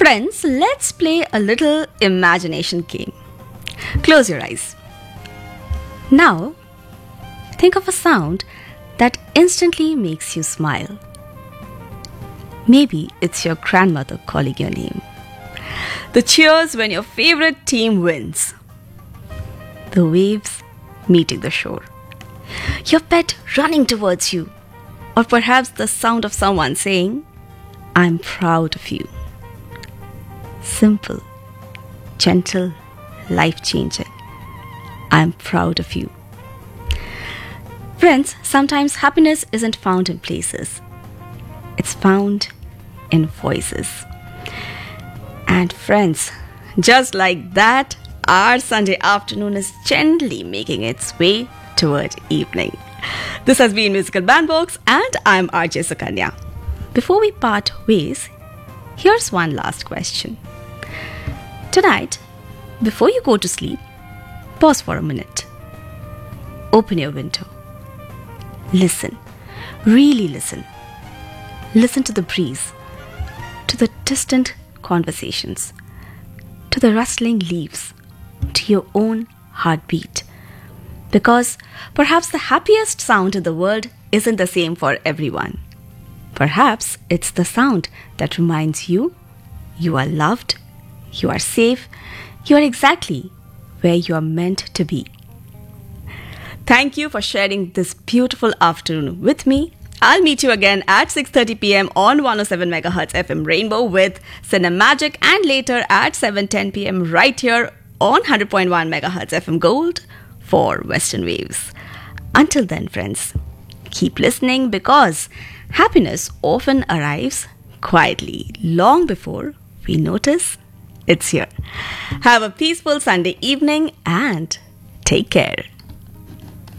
Friends, let's play a little imagination game. Close your eyes. Now, think of a sound that instantly makes you smile. Maybe it's your grandmother calling your name. The cheers when your favorite team wins. The waves meeting the shore. Your pet running towards you. Or perhaps the sound of someone saying, "I'm proud of you." Simple, gentle, life-changing. I'm proud of you. Friends, sometimes happiness isn't found in places. It's found in voices. And friends, just like that, our Sunday afternoon is gently making its way toward evening. This has been Musical Bandbox and I'm RJ Sukanya. Before we part ways, here's one last question. Tonight, before you go to sleep, pause for a minute. Open your window. Listen. Really listen. Listen to the breeze, to the distant conversations, to the rustling leaves, to your own heartbeat. Because perhaps the happiest sound in the world isn't the same for everyone. Perhaps it's the sound that reminds you you are loved, you are safe, you are exactly where you are meant to be. Thank you for sharing this beautiful afternoon with me. I'll meet you again at 6:30 p.m. on 107 MHz FM Rainbow with Cinemagic and later at 7:10 p.m. right here on 100.1 MHz FM Gold for Western Waves. Until then, friends, keep listening because happiness often arrives quietly long before we notice it's here. Have a peaceful Sunday evening and take care.